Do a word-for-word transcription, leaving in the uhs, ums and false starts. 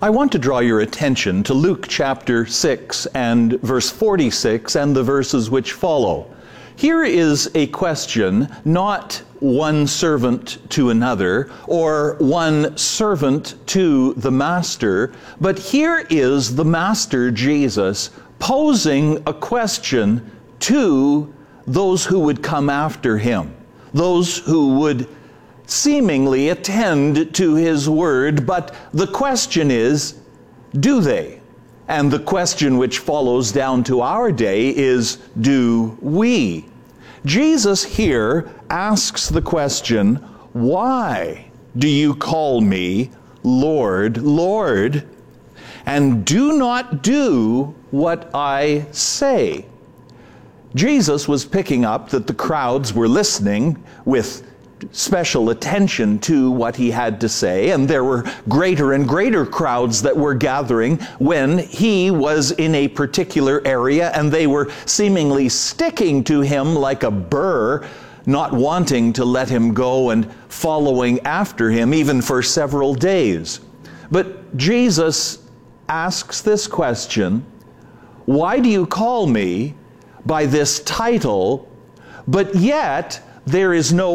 I want to draw your attention to Luke chapter six and verse forty-six and the verses which follow. Here is a question, not one servant to another or one servant to the master, but here is the Master Jesus posing a question to those who would come after him, those who would seemingly attend to his word, but the question is, do they? And the question which follows down to our day is, do we? Jesus here asks the question, why do you call me Lord, Lord, and do not do what I say? Jesus was picking up that the crowds were listening with special attention to what he had to say, and there were greater and greater crowds that were gathering when he was in a particular area, and they were seemingly sticking to him like a burr, not wanting to let him go and following after him even for several days. But Jesus asks this question, why do you call me by this title, but yet there is no